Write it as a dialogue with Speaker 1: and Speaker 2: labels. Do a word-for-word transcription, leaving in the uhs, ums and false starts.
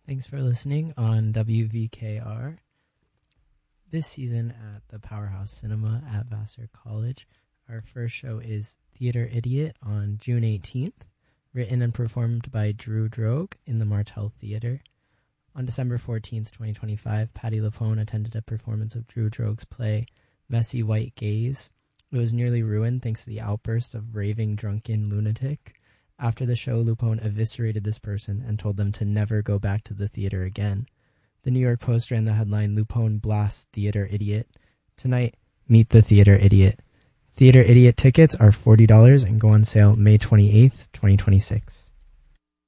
Speaker 1: Thanks for listening on W V K R. This season at the Powerhouse Cinema at Vassar College, our first show is Theater Idiot on June eighteenth, written and performed by Drew Droge in the Martell Theater. On December fourteenth, twenty twenty-five, Patti LuPone attended a performance of Drew Droge's play Messy White Gaze. It was nearly ruined thanks to the outbursts of raving drunken lunatic. After the show, LuPone eviscerated this person and told them to never go back to the theater again. The New York Post ran the headline, "LuPone blasts Theater Idiot." Tonight, meet the Theater Idiot. Theater Idiot tickets are forty dollars and go on sale May twenty-eighth, twenty twenty-six.